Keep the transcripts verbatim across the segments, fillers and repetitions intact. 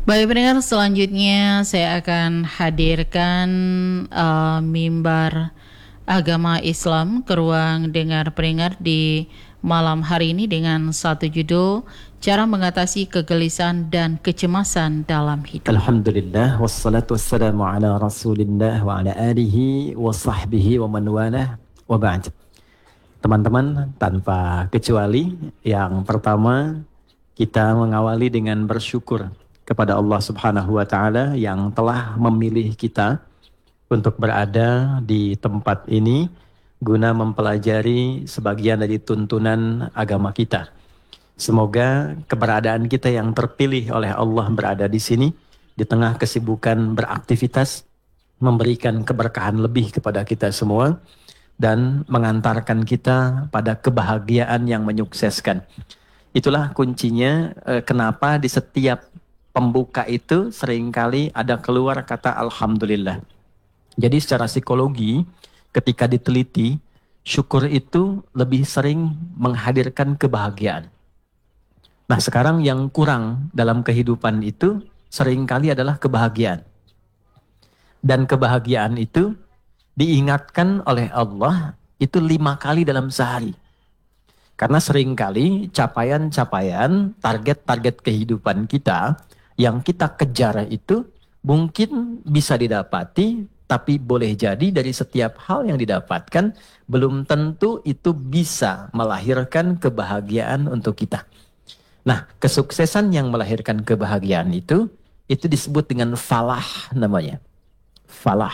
Baik pendengar, selanjutnya saya akan hadirkan uh, mimbar agama Islam ke ruang dengar pendengar di malam hari ini dengan satu judul, cara mengatasi kegelisahan dan kecemasan dalam hidup. Alhamdulillah, wassalatu wassalamu ala rasulillah wa ala alihi wa sahbihi wa man walah wa ba'd. Teman-teman, tanpa kecuali yang pertama kita mengawali dengan bersyukur kepada Allah Subhanahu wa taala yang telah memilih kita untuk berada di tempat ini guna mempelajari sebagian dari tuntunan agama kita. Semoga keberadaan kita yang terpilih oleh Allah berada di sini di tengah kesibukan beraktivitas memberikan keberkahan lebih kepada kita semua dan mengantarkan kita pada kebahagiaan yang menyukseskan. Itulah kuncinya eh, kenapa di setiap pembuka itu seringkali ada keluar kata Alhamdulillah. Jadi secara psikologi ketika diteliti, syukur itu lebih sering menghadirkan kebahagiaan. Nah sekarang yang kurang dalam kehidupan itu seringkali adalah kebahagiaan. Dan kebahagiaan itu diingatkan oleh Allah itu lima kali dalam sehari. Karena seringkali capaian-capaian, target-target kehidupan kita yang kita kejar itu mungkin bisa didapati, tapi boleh jadi dari setiap hal yang didapatkan belum tentu itu bisa melahirkan kebahagiaan untuk kita. Nah, kesuksesan yang melahirkan kebahagiaan itu, itu disebut dengan falah namanya. Falah.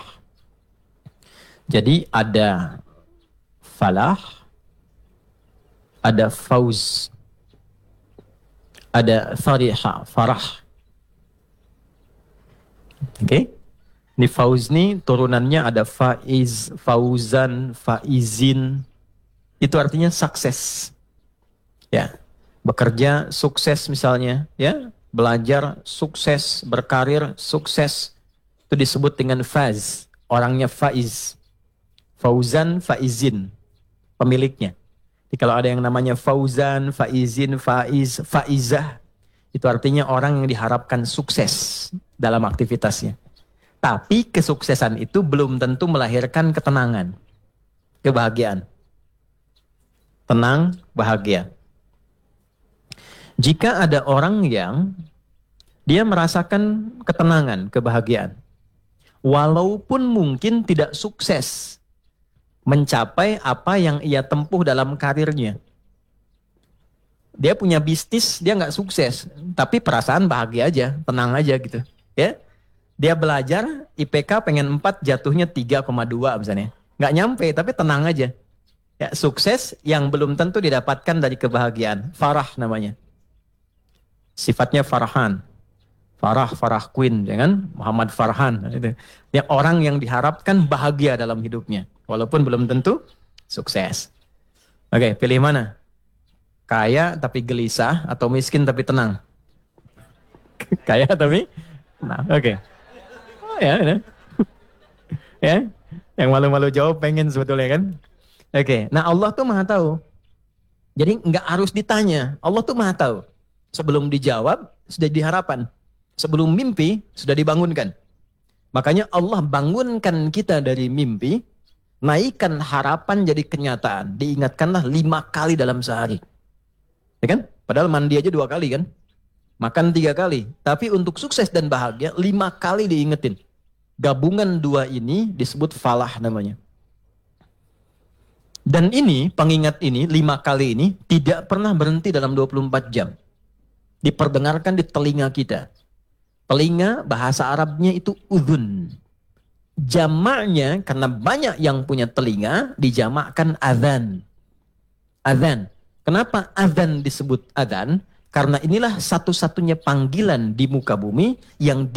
Jadi ada falah, ada fauz, ada fariha, farah. Oke, okay. Ini fauz nih turunannya ada faiz, fauzan, faizin. Itu artinya sukses. Ya, bekerja sukses misalnya, ya, belajar sukses, berkarir sukses. Itu disebut dengan faz. Orangnya faiz. Fauzan, faizin, pemiliknya. Jadi kalau ada yang namanya fauzan, faizin, faiz, faizah, itu artinya orang yang diharapkan sukses dalam aktivitasnya. Tapi kesuksesan itu belum tentu melahirkan ketenangan, kebahagiaan. Tenang, bahagia. Jika ada orang yang dia merasakan ketenangan, kebahagiaan, walaupun mungkin tidak sukses mencapai apa yang ia tempuh dalam karirnya. Dia punya bisnis, dia nggak sukses, tapi perasaan bahagia aja, tenang aja gitu, ya. Dia belajar, I P K pengen empat, jatuhnya tiga koma dua misalnya. Nggak nyampe, tapi tenang aja. Ya, sukses yang belum tentu didapatkan dari kebahagiaan. Farah namanya. Sifatnya Farhan. Farah, Farah Queen, dengan Muhammad Farhan. Dia orang yang diharapkan bahagia dalam hidupnya, walaupun belum tentu sukses. Oke, pilih mana? Kaya tapi gelisah atau miskin tapi tenang? Kaya tapi tenang. Oke. Okay. Oh ya, ya. Ya. Yang malu-malu jawab pengen sebetulnya kan? Oke. Okay. Nah Allah tuh maha tahu. Jadi nggak harus ditanya. Allah tuh maha tahu. Sebelum dijawab sudah diharapan. Sebelum mimpi sudah dibangunkan. Makanya Allah bangunkan kita dari mimpi, naikkan harapan jadi kenyataan. Diingatkanlah lima kali dalam sehari. Ya kan? Padahal mandi aja dua kali kan? Makan tiga kali. Tapi untuk sukses dan bahagia, lima kali diingetin. Gabungan dua ini disebut falah namanya. Dan ini, pengingat ini, lima kali ini, tidak pernah berhenti dalam dua puluh empat jam. Diperdengarkan di telinga kita. Telinga, bahasa Arabnya itu udhun. Jamaknya, karena banyak yang punya telinga, dijamakkan adhan. Adhan. Kenapa adzan disebut adzan? Karena inilah satu-satunya panggilan di muka bumi yang